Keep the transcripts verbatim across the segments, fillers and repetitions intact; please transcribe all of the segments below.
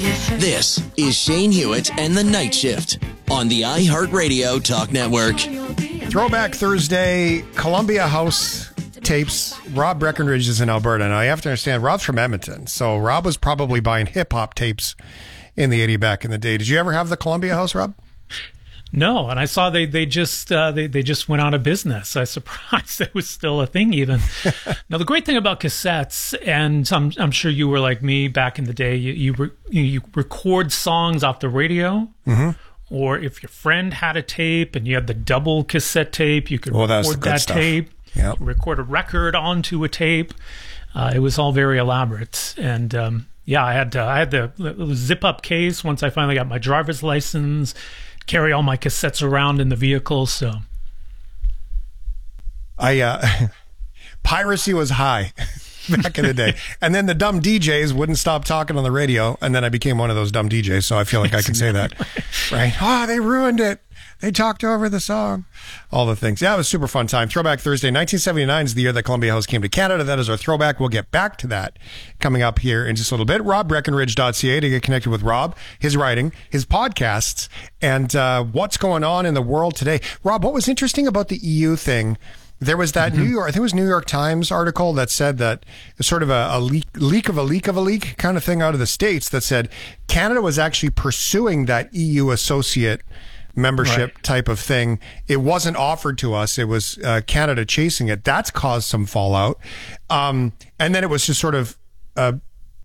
This is Shane Hewitt and the Night Shift on the iHeartRadio Talk Network. Throwback Thursday, Columbia House tapes. Rob Breckenridge is in Alberta. Now, you have to understand, Rob's from Edmonton, so Rob was probably buying hip-hop tapes in the eighties back in the day. Did you ever have the Columbia House, Rob? No, and I saw they they just uh, they they just went out of business. I was surprised it was still a thing even. Now the great thing about cassettes, and I'm I'm sure you were like me back in the day. You you, re, you record songs off the radio, mm-hmm. or if your friend had a tape and you had the double cassette tape, you could well, record that stuff. tape. Yep. Record a record onto a tape. Uh, it was all very elaborate, and um, yeah, I had uh, I had the, the zip up case once I finally got my driver's license. Carry all my cassettes around in the vehicle, so I uh, piracy was high back in the day, and then the dumb D Js wouldn't stop talking on the radio, and then I became one of those dumb D Js. So I feel like I can say that, right? Oh, they ruined it. They talked over the song. All the things. Yeah, it was a super fun time. Throwback Thursday. nineteen seventy-nine is the year that Columbia House came to Canada. That is our throwback. We'll get back to that coming up here in just a little bit. rob breckenridge dot c a to get connected with Rob, his writing, his podcasts, and uh, what's going on in the world today. Rob, what was interesting about the E U thing? There was that mm-hmm. New York, I think it was New York Times article that said that it's sort of a, a leak, leak of a leak of a leak kind of thing out of the States that said Canada was actually pursuing that E U associate membership right. type of thing. It wasn't offered to us. It was uh, Canada chasing it. That's caused some fallout. Um, and then it was just sort of uh,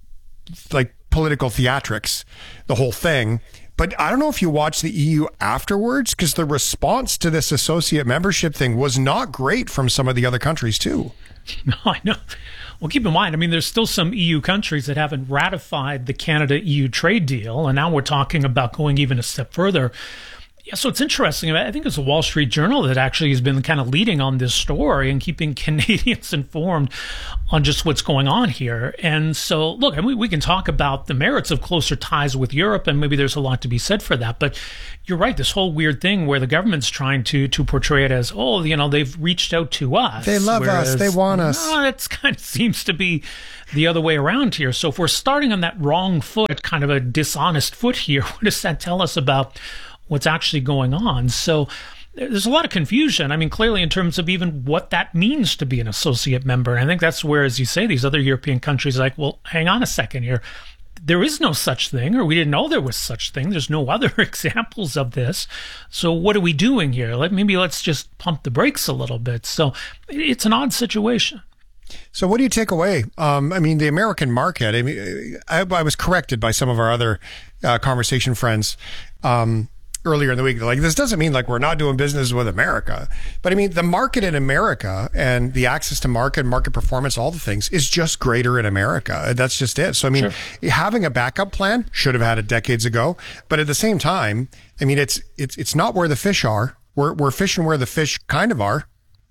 like political theatrics, the whole thing. But I don't know if you watched the E U afterwards, because the response to this associate membership thing was not great from some of the other countries too. No, I know. Well, keep in mind, I mean, there's still some E U countries that haven't ratified the Canada-E U trade deal. And now we're talking about going even a step further. Yeah, so it's interesting. I think it's the Wall Street Journal that actually has been kind of leading on this story and keeping Canadians informed on just what's going on here. And so, look, I mean, we can talk about the merits of closer ties with Europe, and maybe there's a lot to be said for that. But you're right, this whole weird thing where the government's trying to to portray it as, oh, you know, they've reached out to us. They love whereas, us. They want us. No, it kind of seems to be the other way around here. So if we're starting on that wrong foot, kind of a dishonest foot here, what does that tell us about what's actually going on? So there's a lot of confusion. I mean, clearly in terms of even what that means to be an associate member. And I think that's where, as you say, these other European countries are like, well, hang on a second here. There is no such thing, or we didn't know there was such thing. There's no other examples of this. So what are we doing here? Like, maybe let's just pump the brakes a little bit. So it's an odd situation. So what do you take away? Um, I mean, the American market, I mean, I, I was corrected by some of our other uh, conversation friends um, earlier in the week. Like, this doesn't mean like we're not doing business with America, but I mean, the market in America and the access to market, market performance, all the things is just greater in America. That's just it. So, I mean, sure. having a backup plan, should have had it decades ago, but at the same time, I mean, it's, it's, it's not where the fish are. We're, we're fishing where the fish kind of are.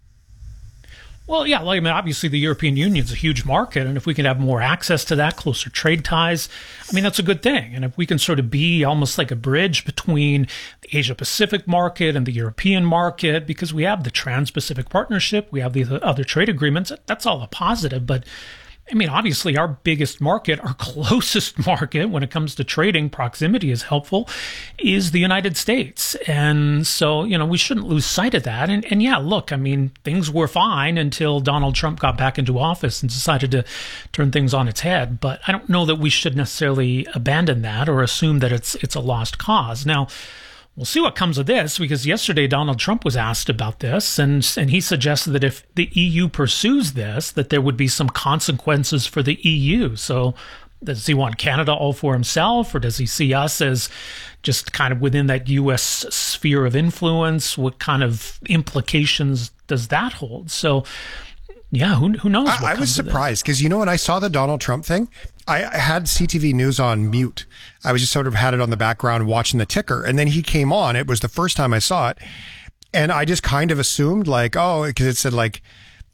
Well, yeah, like, I mean, obviously the European Union is a huge market, and if we can have more access to that, closer trade ties, I mean, that's a good thing. And if we can sort of be almost like a bridge between the Asia-Pacific market and the European market, because we have the Trans-Pacific Partnership, we have the other trade agreements, that's all a positive. But I mean, obviously, our biggest market, our closest market when it comes to trading, proximity is helpful, is the United States. And so, you know, we shouldn't lose sight of that. And, and yeah, look, I mean, things were fine until Donald Trump got back into office and decided to turn things on its head. But I don't know that we should necessarily abandon that or assume that it's it's a lost cause. Now, we'll see what comes of this, because yesterday Donald Trump was asked about this, and and he suggested that if the E U pursues this, that there would be some consequences for the E U. So does he want Canada all for himself, or does he see us as just kind of within that U S sphere of influence? What kind of implications does that hold? So yeah, who who knows? I, I was surprised because, you know, when I saw the Donald Trump thing, I, I had C T V News on mute. I was just sort of had it on the background watching the ticker. And then he came on. It was the first time I saw it. And I just kind of assumed like, oh, because it said like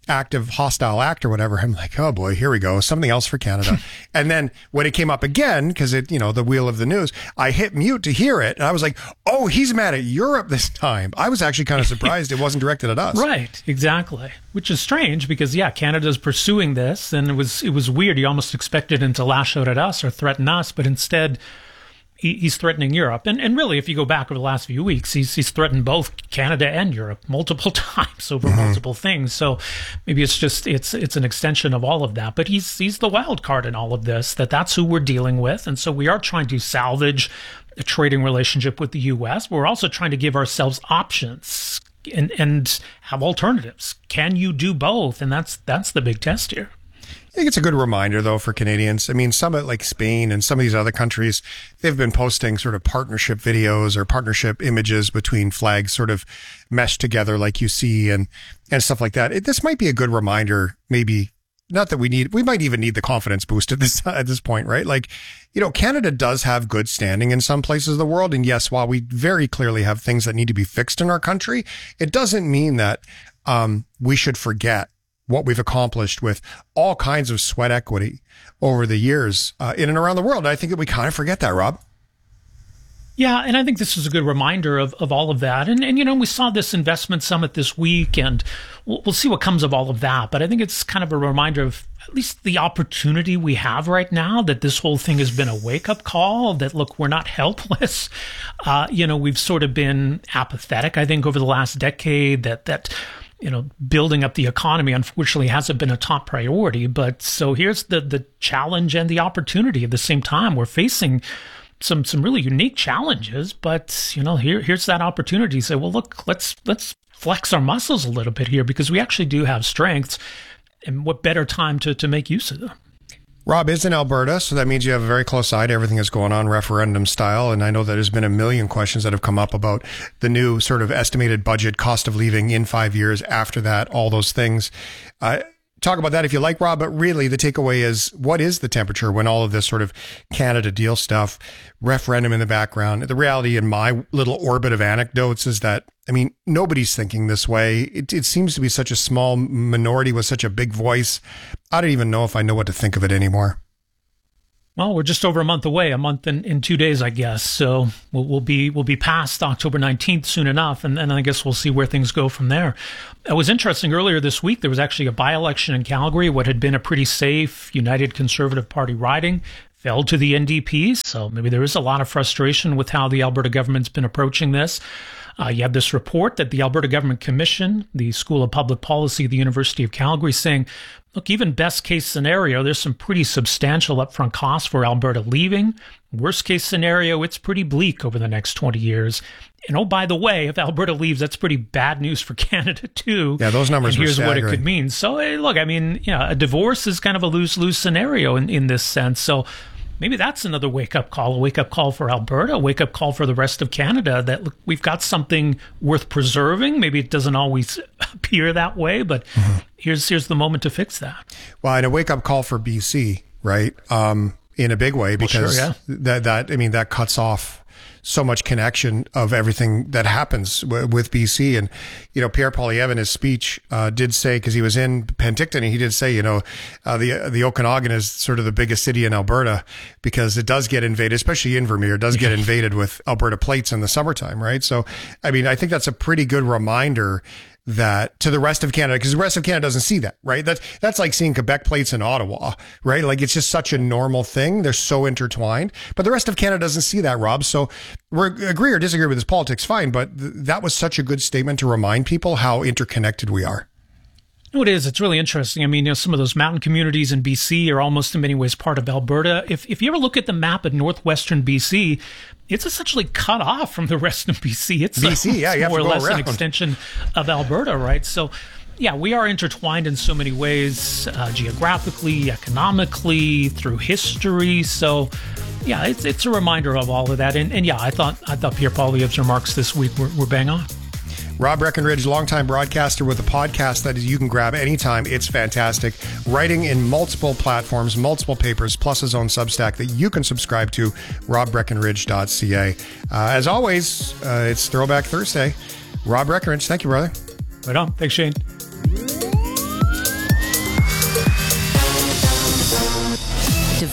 active hostile act or whatever. I'm like, oh boy, here we go. Something else for Canada. And then when it came up again, because it, you know, the wheel of the news, I hit mute to hear it. And I was like, oh, he's mad at Europe this time. I was actually kind of surprised it wasn't directed at us. Right, exactly. Which is strange because, yeah, Canada's pursuing this, and it was it was weird. You almost expected him to lash out at us or threaten us, but instead he, he's threatening Europe. And and really, if you go back over the last few weeks, he's he's threatened both Canada and Europe multiple times over mm-hmm. multiple things. So maybe it's just it's it's an extension of all of that. But he's he's the wild card in all of this. That that's who we're dealing with, and so we are trying to salvage a trading relationship with the U S. But we're also trying to give ourselves options and and have alternatives. Can you do both? And that's that's the big test here. I think it's a good reminder, though, for Canadians. I mean, some like Spain and some of these other countries, they've been posting sort of partnership videos or partnership images between flags sort of meshed together like you see and, and stuff like that. It, this might be a good reminder, maybe, not that we need, we might even need the confidence boost at this, at this point, right? Like, you know, Canada does have good standing in some places of the world. And yes, while we very clearly have things that need to be fixed in our country, it doesn't mean that um, we should forget what we've accomplished with all kinds of sweat equity over the years uh, in and around the world. And I think that we kind of forget that, Rob. Yeah, and I think this is a good reminder of, of all of that. And, and, you know, we saw this investment summit this week, and we'll, we'll see what comes of all of that. But I think it's kind of a reminder of at least the opportunity we have right now, that this whole thing has been a wake-up call, that, look, we're not helpless. Uh, you know, we've sort of been apathetic, I think, over the last decade, that that you know, building up the economy, unfortunately, hasn't been a top priority. But so here's the the challenge and the opportunity at the same time. We're facing some some really unique challenges, but you know, here here's that opportunity to say, well, look, let's let's flex our muscles a little bit here, because we actually do have strengths, and what better time to to make use of them. Rob is in Alberta, so that means you have a very close eye to everything that's going on referendum style. And I know that there's been a million questions that have come up about the new sort of estimated budget, cost of leaving in five years after that, all those things. Uh, talk about that if you like, Rob. But really, the takeaway is, what is the temperature when all of this sort of Canada deal stuff, referendum in the background? The reality in my little orbit of anecdotes is that, I mean, nobody's thinking this way. It, it seems to be such a small minority with such a big voice. I don't even know if I know what to think of it anymore. Well, we're just over a month away, a month in, in two days, I guess. So we'll, we'll be we'll be past October nineteenth soon enough, and, and I guess we'll see where things go from there. It was interesting, earlier this week, there was actually a by-election in Calgary. What had been a pretty safe United Conservative Party riding fell to the N D P. So maybe there is a lot of frustration with how the Alberta government's been approaching this. Uh, you have this report that the Alberta Government Commission, the School of Public Policy at the University of Calgary, saying, look, even best case scenario, there's some pretty substantial upfront costs for Alberta leaving. Worst case scenario, it's pretty bleak over the next twenty years. And oh, by the way, if Alberta leaves, that's pretty bad news for Canada too. Yeah, those numbers and here's were staggering. What it could mean. So hey, look, I mean, yeah, a divorce is kind of a lose-lose scenario in, in this sense. So maybe that's another wake-up call, a wake-up call for Alberta, a wake-up call for the rest of Canada, that look, we've got something worth preserving. Maybe it doesn't always appear that way, but mm-hmm. here's here's the moment to fix that. Well, and a wake-up call for B C, right, um, in a big way, because well, sure, yeah. that, that, I mean, that cuts off so much connection of everything that happens w- with B C. And, you know, Pierre Poilievre in his speech uh, did say, because he was in Penticton, and he did say, you know, uh, the the Okanagan is sort of the biggest city in Alberta, because it does get invaded, especially Invermere, does get invaded with Alberta plates in the summertime, right? So, I mean, I think that's a pretty good reminder that to the rest of Canada, because the rest of Canada doesn't see that, right? That's, that's like seeing Quebec plates in Ottawa, right? Like, it's just such a normal thing. They're so intertwined, but the rest of Canada doesn't see that, Rob. So we agree or disagree with his politics, fine. But th- that was such a good statement to remind people how interconnected we are. No, it is. It's really interesting. I mean, you know, some of those mountain communities in B C are almost in many ways part of Alberta. If if you ever look at the map of northwestern B C, it's essentially cut off from the rest of B C. It's B C, a, yeah, you more have to or less around. An extension of Alberta, right? So, yeah, we are intertwined in so many ways, uh, geographically, economically, through history. So, yeah, it's it's a reminder of all of that. And, and yeah, I thought I thought Pierre Poilievre's remarks this week were, were bang on. Rob Breckenridge, longtime broadcaster with a podcast that you can grab anytime. It's fantastic. Writing in multiple platforms, multiple papers, plus his own Substack that you can subscribe to, rob breckenridge dot c a. Uh, as always, uh, it's Throwback Thursday. Rob Breckenridge, thank you, brother. Right on. Thanks, Shane.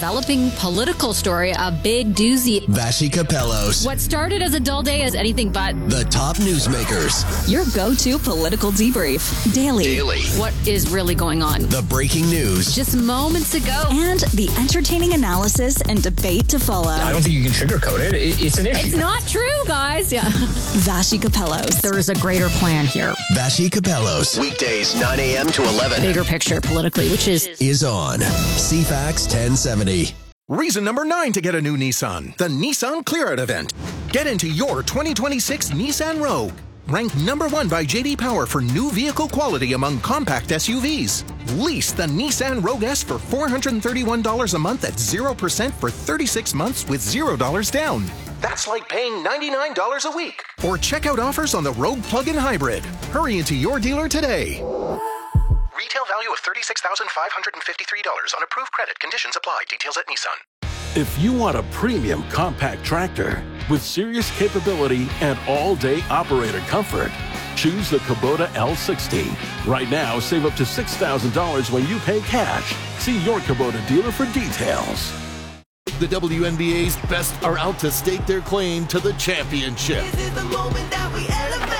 developing political story, a big doozy. Vassy Capellos. What started as a dull day is anything but. The top newsmakers. Your go-to political debrief. Daily. Daily. What is really going on? The breaking news. Just moments ago. And the entertaining analysis and debate to follow. I don't think you can sugarcoat it. it it's an issue. It's not true, guys. Yeah. Vassy Capellos. There is a greater plan here. Vassy Capellos. Weekdays, nine a.m. to eleven. Bigger picture politically, which is... Is on C FAX ten seventy. Reason number nine to get a new Nissan. The Nissan Clear Out event. Get into your twenty twenty-six Nissan Rogue. Ranked number one by J D Power for new vehicle quality among compact S U Vs. Lease the Nissan Rogue S for four hundred thirty-one dollars a month at zero percent for thirty-six months with zero dollars down. That's like paying ninety-nine dollars a week. Or check out offers on the Rogue Plug-in Hybrid. Hurry into your dealer today. Retail value of thirty-six thousand five hundred fifty-three dollars on approved credit. Conditions apply. Details at Nissan. If you want a premium compact tractor with serious capability and all-day operator comfort, choose the Kubota L sixty. Right now, save up to six thousand dollars when you pay cash. See your Kubota dealer for details. The W N B A's best are out to stake their claim to the championship. This is the moment that we elevate.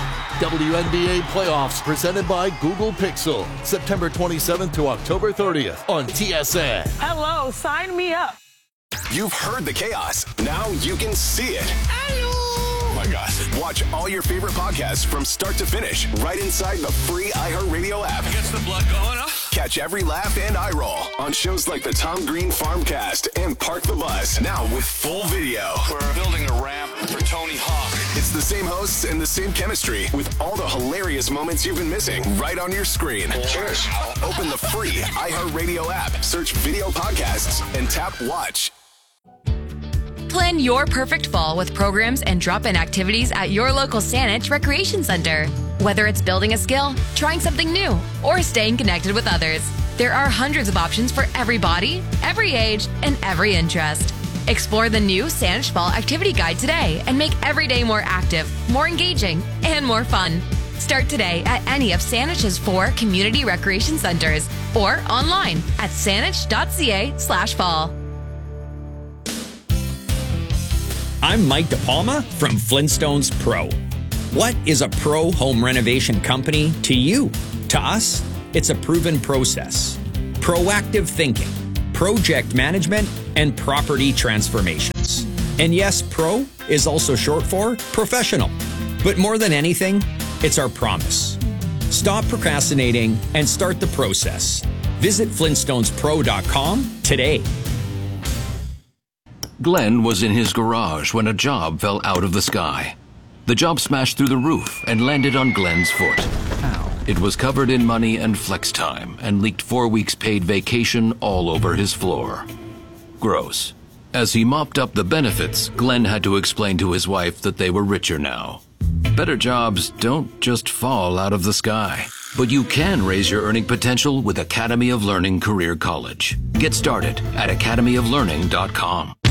W N B A playoffs presented by Google Pixel. September twenty-seventh to October thirtieth on T S N. Hello, sign me up. You've heard the chaos. Now you can see it. Oh my God. Watch all your favorite podcasts from start to finish right inside the free iHeartRadio app. Gets the blood going up. Catch every laugh and eye roll on shows like the Tom Green Farmcast and Park the Bus. Now with full video. We're building a ramp for Tony Hawk. It's the same hosts and the same chemistry with all the hilarious moments you've been missing right on your screen. Cheers. Open the free iHeartRadio app, search video podcasts, and tap watch. Plan your perfect fall with programs and drop-in activities at your local Saanich Recreation Center. Whether it's building a skill, trying something new, or staying connected with others, there are hundreds of options for every body, every age, and every interest. Explore the new Saanich Fall Activity Guide today and make every day more active, more engaging, and more fun. Start today at any of Saanich's four community recreation centers or online at saanich.ca slash fall. I'm Mike DePalma from Flintstones Pro. What is a pro home renovation company to you? To us, it's a proven process, proactive thinking, project management, and property transformations. And yes, pro is also short for professional. But more than anything, it's our promise. Stop procrastinating and start the process. Visit flintstones pro dot com today. Glenn was in his garage when a job fell out of the sky. The job smashed through the roof and landed on Glenn's foot. Ow. It was covered in money and flex time and leaked four weeks paid vacation all over his floor. Gross. As he mopped up the benefits, Glenn had to explain to his wife that they were richer now. Better jobs don't just fall out of the sky. But you can raise your earning potential with Academy of Learning Career College. Get started at academy of learning dot com.